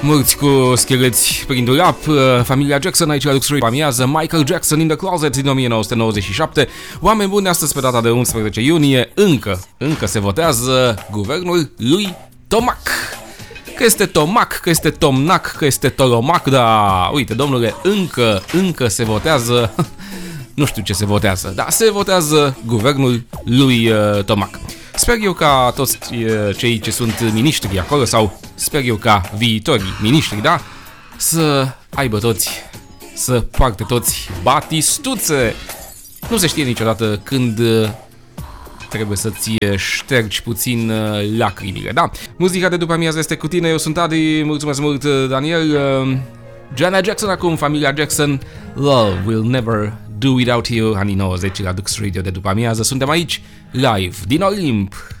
Mulți cu scheleți prin dulap, familia Jackson aici la Luxury Amiază, Michael Jackson in the Closet din 1997. Oameni buni, astăzi pe data de 11 iunie încă se votează guvernul lui Tomac. Că este Tomac, că este Tomnac, că este Tolomac, dar uite, domnule, încă se votează, nu știu ce se votează, dar se votează guvernul lui Tomac. Sper eu ca toți cei ce sunt miniștri acolo, sau sper eu ca viitorii miniștri, da, să aibă toți, să poarte toți batistuțe. Nu se știe niciodată când trebuie să-ți ștergi puțin lacrimile, da? Muzica de după amiază este cu tine, eu sunt Adi, mulțumesc mult, Daniel. Janet Jackson acum, familia Jackson, Love Will Never Do Without You, anii 90 la Dux Radio de după amiază. Suntem aici, live, din Olimp.